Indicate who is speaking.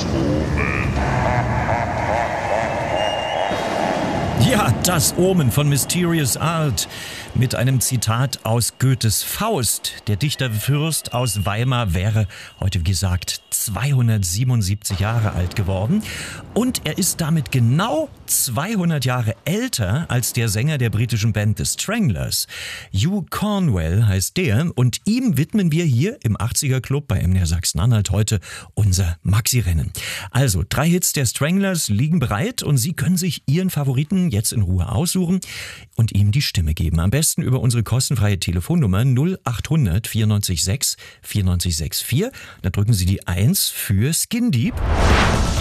Speaker 1: Ja, das Omen von Mysterious Art mit einem Zitat aus Goethes Faust. Der Dichter Fürst aus Weimar wäre heute, wie gesagt, 277 Jahre alt geworden. Und er ist damit genau 200 Jahre älter als der Sänger der britischen Band The Stranglers. Hugh Cornwell heißt der und ihm widmen wir hier im 80er Club bei MDR Sachsen-Anhalt heute unser Maxi-Rennen. Also 3 Hits der Stranglers liegen bereit und Sie können sich Ihren Favoriten jetzt in Ruhe aussuchen und ihm die Stimme geben. Am besten über unsere kostenfreie Telefonnummer 0800 94 6 94 64. Da drücken Sie die 1 für Skin Deep.